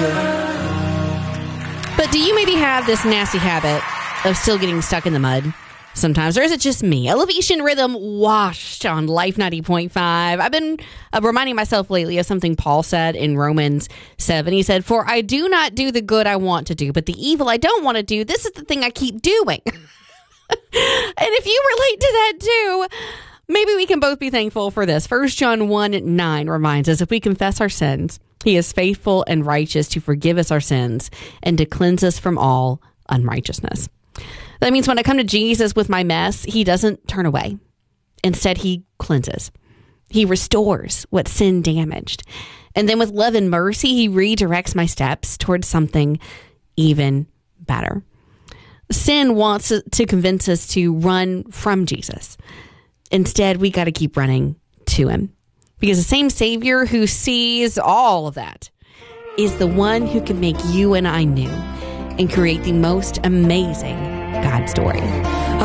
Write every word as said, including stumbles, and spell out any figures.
But do you maybe have this nasty habit of still getting stuck in the mud sometimes? Or is it just me? Elevation Rhythm washed on Life ninety point five. I've been uh, reminding myself lately of something Paul said in Romans seven. He said, "For I do not do the good I want to do, but the evil I don't want to do, this is the thing I keep doing." And if you relate to that too, maybe we can both be thankful for this. First John one nine reminds us, if we confess our sins, he is faithful and righteous to forgive us our sins and to cleanse us from all unrighteousness. That means when I come to Jesus with my mess, he doesn't turn away. Instead, he cleanses. He restores what sin damaged. And then with love and mercy, he redirects my steps towards something even better. Sin wants to convince us to run from Jesus. Instead, we got to keep running to him. Because the same Savior who sees all of that is the one who can make you and I new and create the most amazing God story.